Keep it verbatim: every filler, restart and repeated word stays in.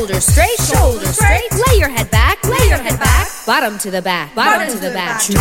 shoulders straight, shoulders straight. Lay your head back, lay your head back. Bottom to the back, bottom to the back.